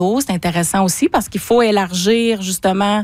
C'est intéressant aussi parce qu'il faut élargir justement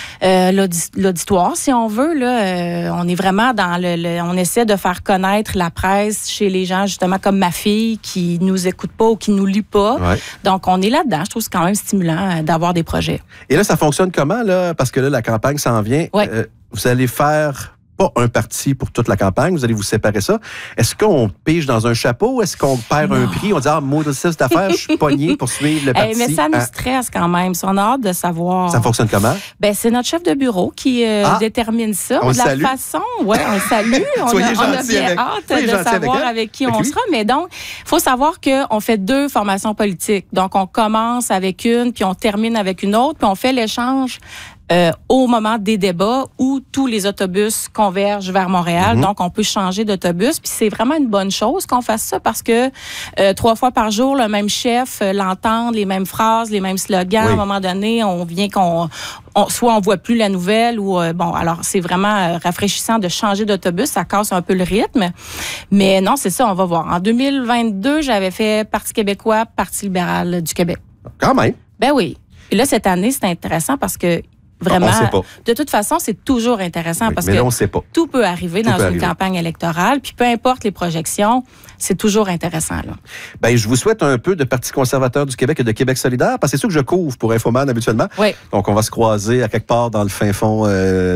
l'auditoire, si on veut. Là, on est vraiment dans on essaie de faire connaître la presse chez les gens, justement comme ma fille qui nous écoute pas ou qui nous lit pas. Ouais. Donc, on est là-dedans. Je trouve que c'est quand même stimulant d'avoir des projets. Et là, ça fonctionne comment, là? Parce que là, la campagne s'en vient. Ouais. Vous allez faire pas un parti pour toute la campagne, vous allez vous séparer ça. Est-ce qu'on pige dans un chapeau? Est-ce qu'on perd un prix? On dit, moi, cette affaire, je suis pogné pour suivre le parti. Mais ça nous stresse quand même. On a hâte de savoir. Ça fonctionne comment? C'est notre chef de bureau qui détermine ça. On de la salue. façon, on le salue. on a bien hâte de savoir avec qui on sera. Mais donc, il faut savoir qu'on fait 2 formations politiques. Donc, on commence avec une, puis on termine avec une autre, puis on fait l'échange au moment des débats où tous les autobus convergent vers Montréal. Donc, on peut changer d'autobus. Puis c'est vraiment une bonne chose qu'on fasse ça parce que 3 fois par jour, le même chef l'entende, les mêmes phrases, les mêmes slogans. À un moment donné, on vient soit on voit plus la nouvelle ou alors c'est vraiment rafraîchissant de changer d'autobus. Ça casse un peu le rythme. Mais non, c'est ça, on va voir. En 2022, j'avais fait Parti québécois, Parti libéral du Québec. Quand même. Ben oui. Et là, cette année, c'est intéressant parce que vraiment, on sait pas. De toute façon, c'est toujours intéressant parce mais que là, on sait pas. Tout peut arriver dans une campagne électorale. Puis peu importe les projections, c'est toujours intéressant. Là. Je vous souhaite un peu de Parti conservateur du Québec et de Québec solidaire, parce que c'est ça que je couvre pour Infoman habituellement. Oui. Donc, on va se croiser à quelque part dans le fin fond,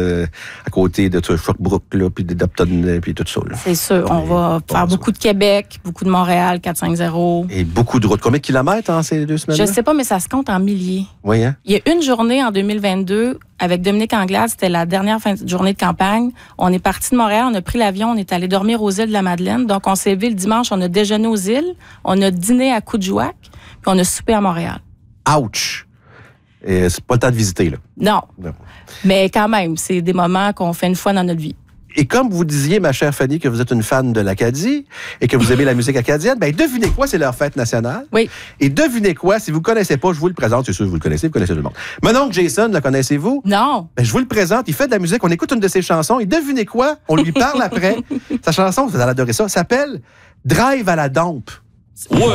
à côté de Sherbrooke, là, puis d'Upton, puis tout ça. Là. C'est sûr. On va faire beaucoup de Québec, beaucoup de Montréal, 450. Et beaucoup de routes. Combien de kilomètres en ces 2 semaines? Je sais pas, mais ça se compte en milliers. Oui, hein? Il y a une journée en 2022 avec Dominique Anglade, c'était la dernière fin de journée de campagne. On est parti de Montréal, on a pris l'avion, on est allé dormir aux îles de la Madeleine. Donc, on s'est levé le dimanche, on a déjeuné aux îles, on a dîné à Coudjouac, puis on a soupé à Montréal. Ouch! Et c'est pas le temps de visiter, là. Non. Mais quand même, c'est des moments qu'on fait une fois dans notre vie. Et comme vous disiez, ma chère Fanny, que vous êtes une fan de l'Acadie et que vous aimez la musique acadienne, devinez quoi, c'est leur fête nationale. Oui. Et devinez quoi, si vous ne connaissez pas, je vous le présente. C'est sûr que vous le connaissez tout le monde. Mon oncle Jason, le connaissez-vous? Non. Je vous le présente, il fait de la musique, on écoute une de ses chansons et devinez quoi, on lui parle après. Sa chanson, vous allez adorer ça, s'appelle Drive à la dompe. Ouais.